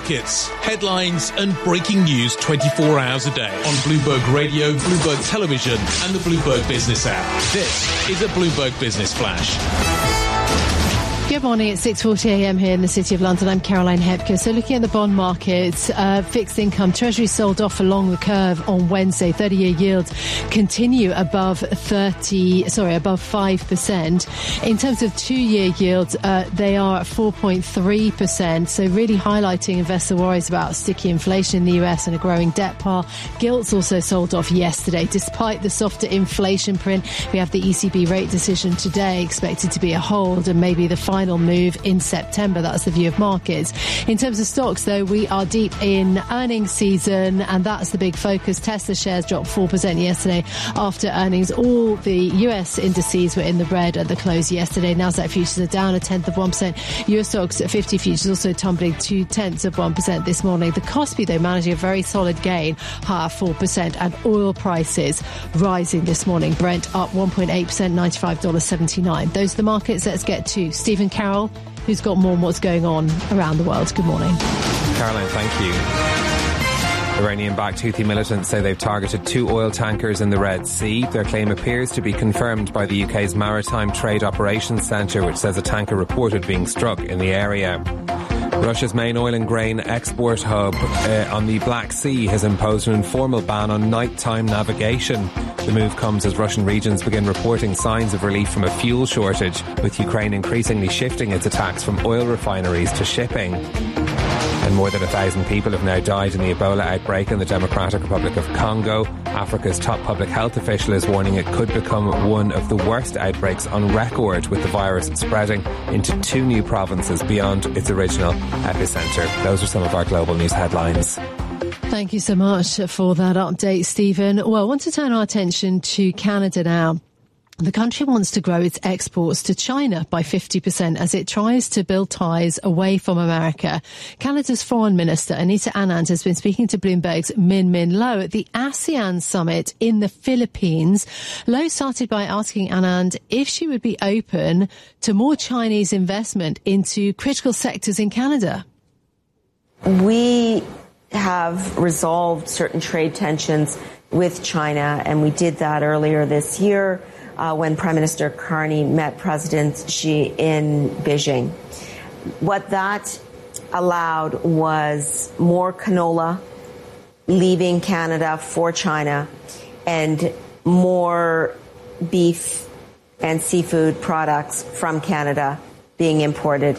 markets, headlines and breaking news 24 hours a day on Bloomberg Radio, Bloomberg Television and the Bloomberg Business app. This is a Bloomberg Business Flash. Good morning. It's 6:40 a.m. here in the City of London. I'm Caroline Hepker. So looking at the bond markets, fixed income, Treasury sold off along the curve on Wednesday. 30-year yields continue above 5%. In terms of 2-year yields, they are at 4.3%. So really highlighting investor worries about sticky inflation in the US and a growing debt pile. Gilts also sold off yesterday. Despite the softer inflation print, we have the ECB rate decision today expected to be a hold and maybe the final move in September. That's the view of markets. In terms of stocks, though, we are deep in earnings season, and that's the big focus. Tesla shares dropped 4% yesterday after earnings. All the US indices were in the red at the close yesterday. Nasdaq futures are down 0.1%. US stocks 50 futures also tumbling 0.2% this morning. The Kospi, though, managing a very solid gain, higher 4%, and oil prices rising this morning. Brent up 1.8%, $95.79. Those are the markets. Let's get to Stephen Carroll, who's got more on what's going on around the world. Good morning. Caroline, thank you. Iranian-backed Houthi militants say they've targeted 2 oil tankers in the Red Sea. Their claim appears to be confirmed by the UK's Maritime Trade Operations Centre, which says a tanker reported being struck in the area. Russia's main oil and grain export hub on the Black Sea has imposed an informal ban on nighttime navigation. The move comes as Russian regions begin reporting signs of relief from a fuel shortage, with Ukraine increasingly shifting its attacks from oil refineries to shipping. And more than 1,000 people have now died in the Ebola outbreak in the Democratic Republic of Congo. Africa's top public health official is warning it could become one of the worst outbreaks on record, with the virus spreading into 2 new provinces beyond its original epicenter. Those are some of our global news headlines. Thank you so much for that update, Stephen. Well, I want to turn our attention to Canada now. The country wants to grow its exports to China by 50% as it tries to build ties away from America. Canada's Foreign Minister, Anita Anand, has been speaking to Bloomberg's Min Min Low at the ASEAN summit in the Philippines. Low started by asking Anand if she would be open to more Chinese investment into critical sectors in Canada. We have resolved certain trade tensions with China, and we did that earlier this year. When Prime Minister Carney met President Xi in Beijing. What that allowed was more canola leaving Canada for China and more beef and seafood products from Canada being imported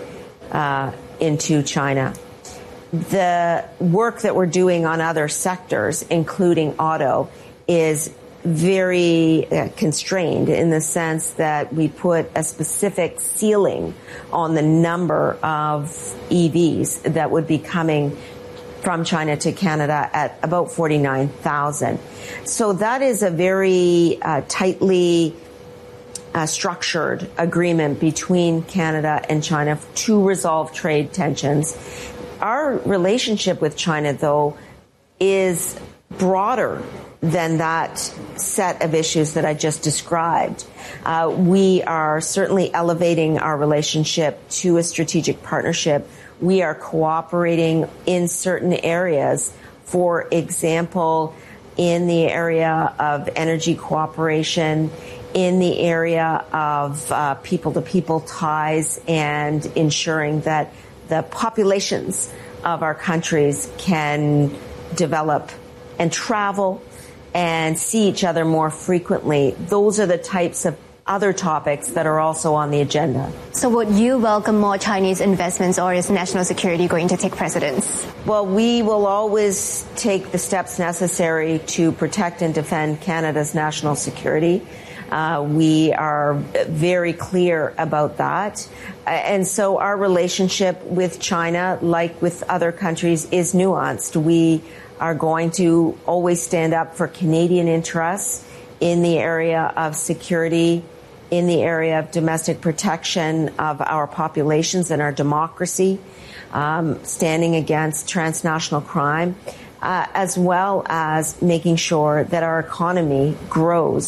into China. The work that we're doing on other sectors, including auto, is very constrained in the sense that we put a specific ceiling on the number of EVs that would be coming from China to Canada at about 49,000. So that is a very tightly structured agreement between Canada and China to resolve trade tensions. Our relationship with China, though, is broader than that set of issues that I just described. We are certainly elevating our relationship to a strategic partnership. We are cooperating in certain areas. For example, in the area of energy cooperation, in the area of people-to-people ties, and ensuring that the populations of our countries can develop and travel and see each other more frequently. Those are the types of other topics that are also on the agenda. So would you welcome more Chinese investments, or is national security going to take precedence? Well, we will always take the steps necessary to protect and defend Canada's national security. We are very clear about that. And so our relationship with China, like with other countries, is nuanced. We are going to always stand up for Canadian interests in the area of security, in the area of domestic protection of our populations and our democracy, standing against transnational crime, as well as making sure that our economy grows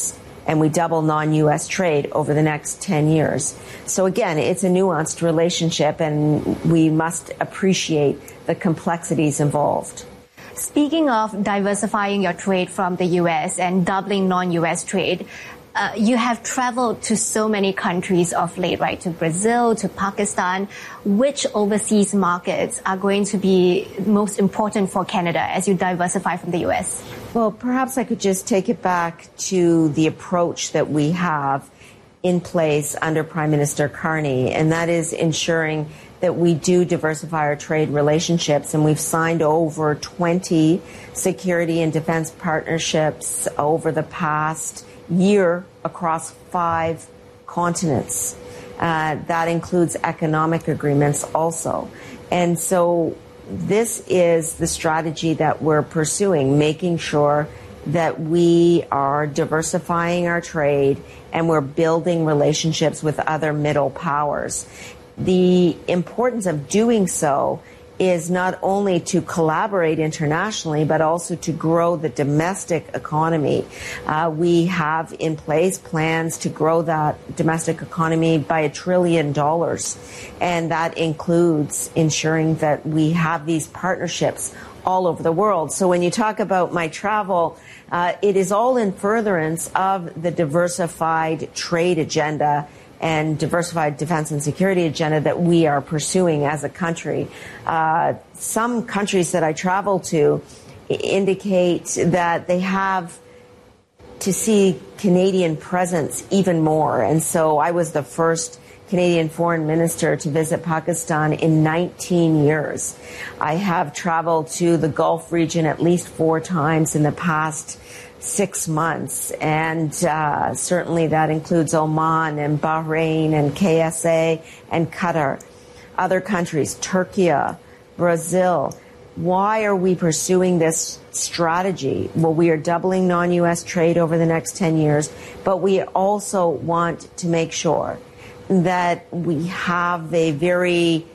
and we double non-U.S. trade over the next 10 years. So again, it's a nuanced relationship, and we must appreciate the complexities involved. Speaking of diversifying your trade from the U.S. and doubling non-U.S. trade, you have traveled to so many countries of late, right? To Brazil, to Pakistan. Which overseas markets are going to be most important for Canada as you diversify from the U.S.? Well, perhaps I could just take it back to the approach that we have in place under Prime Minister Carney, and that is ensuring that we do diversify our trade relationships. And we've signed over 20 security and defense partnerships over the past year across 5 continents. That includes economic agreements also. And so this is the strategy that we're pursuing, making sure that we are diversifying our trade and we're building relationships with other middle powers. The importance of doing so is not only to collaborate internationally, but also to grow the domestic economy. We have in place plans to grow that domestic economy by $1 trillion. And that includes ensuring that we have these partnerships all over the world. So when you talk about my travel, it is all in furtherance of the diversified trade agenda and diversified defense and security agenda that we are pursuing as a country. Some countries that I travel to indicate that they have to see Canadian presence even more. And so I was the first Canadian foreign minister to visit Pakistan in 19 years. I have traveled to the Gulf region at least 4 times in the past 6 months, and certainly that includes Oman and Bahrain and KSA and Qatar. Other countries, Turkey, Brazil. Why are we pursuing this strategy? Well, we are doubling non-U.S. trade over the next 10 years, but we also want to make sure that we have a very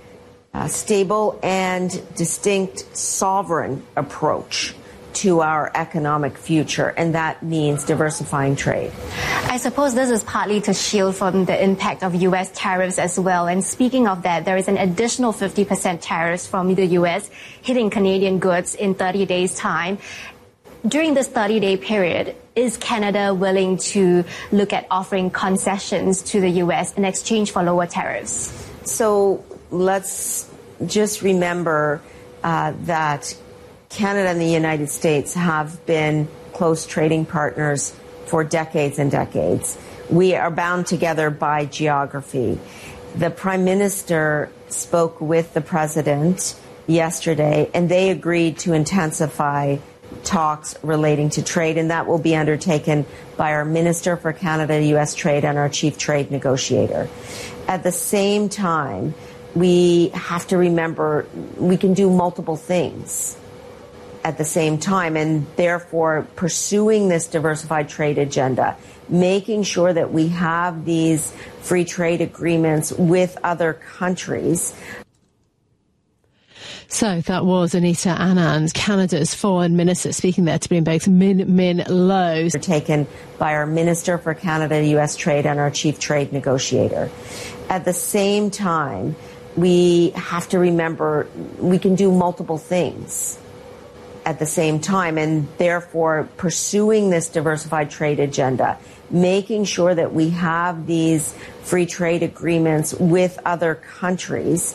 stable and distinct sovereign approach to our economic future, and that means diversifying trade. I suppose this is partly to shield from the impact of U.S. tariffs as well. And speaking of that, there is an additional 50% tariffs from the U.S. hitting Canadian goods in 30 days' time. During this 30-day period, is Canada willing to look at offering concessions to the U.S. in exchange for lower tariffs? So let's just remember that Canada and the United States have been close trading partners for decades and decades. We are bound together by geography. The Prime Minister spoke with the President yesterday, and they agreed to intensify talks relating to trade, and that will be undertaken by our Minister for Canada-U.S. Trade and our Chief Trade Negotiator. At the same time, we have to remember we can do multiple things at the same time, and therefore pursuing this diversified trade agenda, making sure that we have these free trade agreements with other countries. So that was Anita Anand, Canada's foreign minister, speaking there to Bloomberg's Min Lo. Taken by our Minister for Canada-U.S. Trade and our Chief Trade Negotiator. At the same time, we have to remember we can do multiple things at the same time, and therefore pursuing this diversified trade agenda, making sure that we have these free trade agreements with other countries.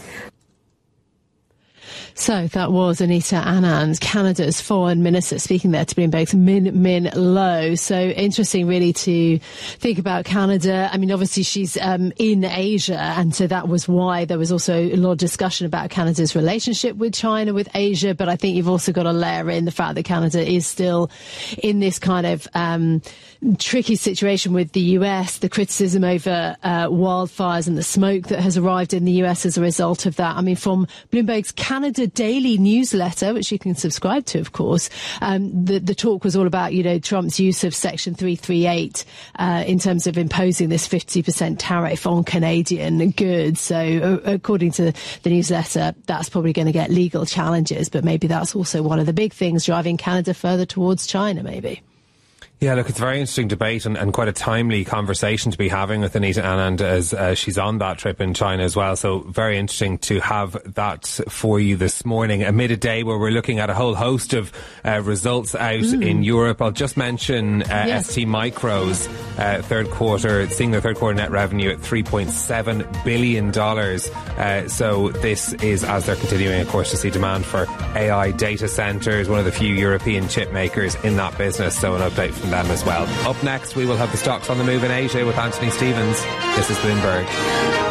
So that was Anita Anand, Canada's foreign minister, speaking there to Bloomberg's Min Lo. So interesting really to think about Canada. I mean, obviously she's in Asia, and so that was why there was also a lot of discussion about Canada's relationship with China, with Asia. But I think you've also got to layer in the fact that Canada is still in this kind of tricky situation with the US, the criticism over wildfires and the smoke that has arrived in the US as a result of that. I mean, from Bloomberg's Canada Daily newsletter, which you can subscribe to, of course, the talk was all about, Trump's use of Section 338 in terms of imposing this 50% tariff on Canadian goods. So according to the newsletter, that's probably going to get legal challenges, but maybe that's also one of the big things driving Canada further towards China, maybe. Yeah, look, it's a very interesting debate and quite a timely conversation to be having with Anita Anand as she's on that trip in China as well. So very interesting to have that for you this morning amid a day where we're looking at a whole host of results out in Europe. I'll just mention ST Micro's third quarter, seeing their third quarter net revenue at $3.7 billion. So this is as they're continuing, of course, to see demand for AI data centres, one of the few European chip makers in that business. So an update from them as well. Up next, we will have the stocks on the move in Asia with Anthony Stevens. This is Bloomberg.